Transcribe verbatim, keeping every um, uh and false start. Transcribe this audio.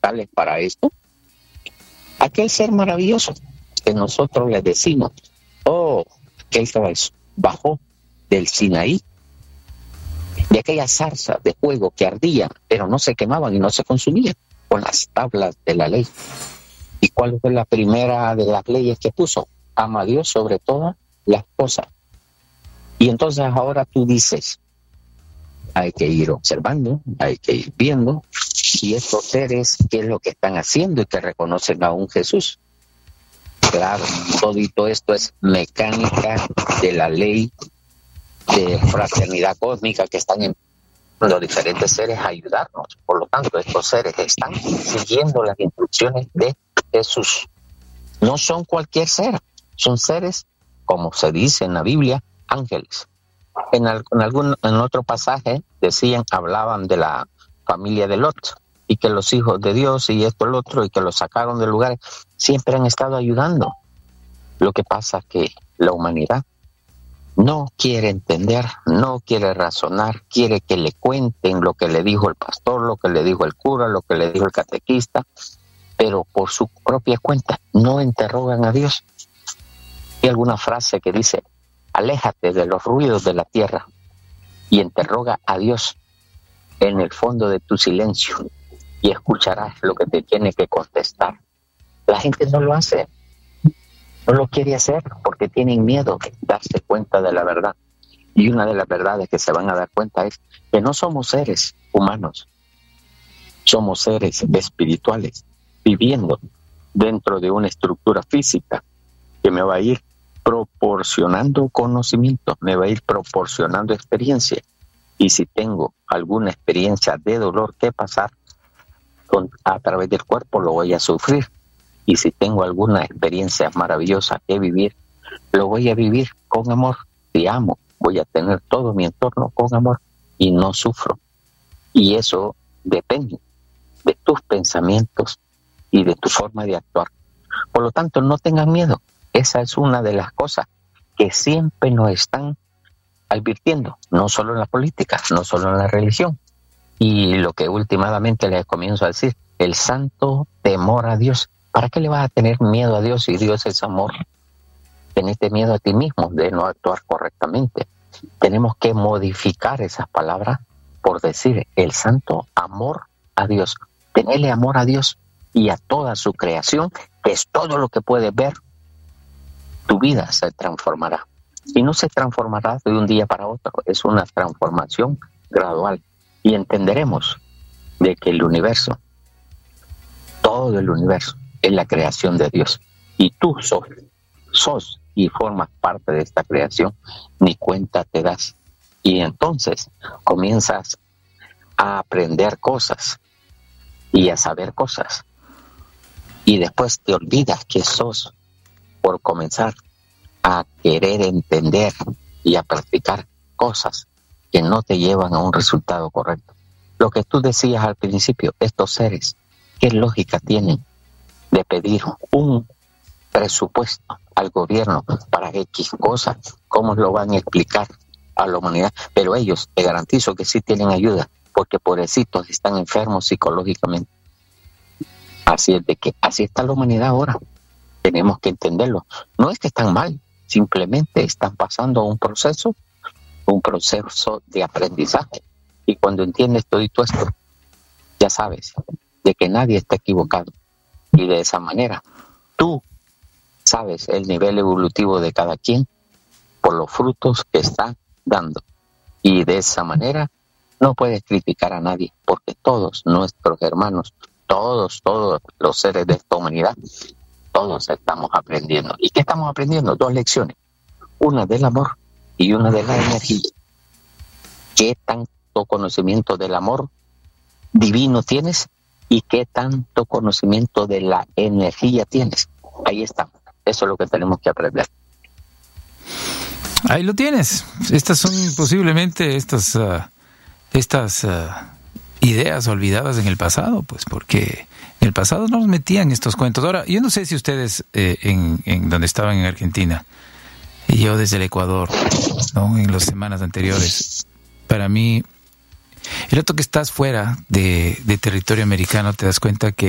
elementales para esto. Aquel ser maravilloso que nosotros le decimos, oh, aquel que bajó del Sinaí, de aquella zarza de fuego que ardía, pero no se quemaban y no se consumían, con las tablas de la ley. ¿Y cuál fue la primera de las leyes que puso? Ama a Dios sobre todas las cosas. Y entonces ahora tú dices, hay que ir observando, hay que ir viendo, y estos seres, ¿qué es lo que están haciendo y que reconocen a un Jesús? Claro, todito esto es mecánica de la ley de fraternidad cósmica que están en los diferentes seres a ayudarnos. Por lo tanto, estos seres están siguiendo las instrucciones de Jesús. No son cualquier ser, son seres, como se dice en la Biblia, ángeles. En, al, en algún en otro pasaje decían, hablaban de la familia de Lot y que los hijos de Dios y esto el otro y que los sacaron de lugares, siempre han estado ayudando. Lo que pasa es que la humanidad no quiere entender, no quiere razonar, quiere que le cuenten lo que le dijo el pastor, lo que le dijo el cura, lo que le dijo el catequista, pero por su propia cuenta no interrogan a Dios. Hay alguna frase que dice, aléjate de los ruidos de la tierra y interroga a Dios en el fondo de tu silencio y escucharás lo que te tiene que contestar. La gente no lo hace, no lo quiere hacer porque tienen miedo de darse cuenta de la verdad. Y una de las verdades que se van a dar cuenta es que no somos seres humanos, somos seres espirituales viviendo dentro de una estructura física que me va a ir proporcionando conocimiento, me va a ir proporcionando experiencia. Y si tengo alguna experiencia de dolor que pasar con, a través del cuerpo, lo voy a sufrir. Y si tengo alguna experiencia maravillosa que vivir, lo voy a vivir con amor. Si amo, voy a tener todo mi entorno con amor y no sufro. Y eso depende de tus pensamientos y de tu forma de actuar. Por lo tanto, no tengan miedo. Esa es una de las cosas que siempre nos están advirtiendo, no solo en la política, no solo en la religión. Y lo que últimamente les comienzo a decir, el santo temor a Dios. ¿Para qué le vas a tener miedo a Dios si Dios es amor? Tenete miedo a ti mismo de no actuar correctamente. Tenemos que modificar esas palabras por decir el santo amor a Dios. Tenerle amor a Dios y a toda su creación, que es todo lo que puedes ver. Tu vida se transformará. Y no se transformará de un día para otro. Es una transformación gradual. Y entenderemos de que el universo, todo el universo, es la creación de Dios. Y tú sos, sos y formas parte de esta creación, ni cuenta te das. Y entonces comienzas a aprender cosas y a saber cosas. Y después te olvidas que sos por comenzar a querer entender y a practicar cosas que no te llevan a un resultado correcto. Lo que tú decías al principio, estos seres, ¿qué lógica tienen de pedir un presupuesto al gobierno para X cosas? ¿Cómo lo van a explicar a la humanidad? Pero ellos, te garantizo que sí tienen ayuda, porque pobrecitos están enfermos psicológicamente. Así es de que así está la humanidad ahora. Tenemos que entenderlo. No es que están mal, simplemente están pasando un proceso, un proceso de aprendizaje. Y cuando entiendes todo esto, ya sabes de que nadie está equivocado. Y de esa manera, tú sabes el nivel evolutivo de cada quien por los frutos que está dando. Y de esa manera no puedes criticar a nadie, porque todos nuestros hermanos, todos, todos los seres de esta humanidad, todos estamos aprendiendo. ¿Y qué estamos aprendiendo? Dos lecciones. Una del amor y una de la energía. ¿Qué tanto conocimiento del amor divino tienes y qué tanto conocimiento de la energía tienes? Ahí está. Eso es lo que tenemos que aprender. Ahí lo tienes. Estas son posiblemente estas, uh, estas uh, ideas olvidadas en el pasado, pues porque en el pasado no nos metían estos cuentos. Ahora, yo no sé si ustedes eh, en, en donde estaban en Argentina y yo desde el Ecuador, ¿no? En las semanas anteriores, para mí, el rato que estás fuera de, de territorio americano te das cuenta que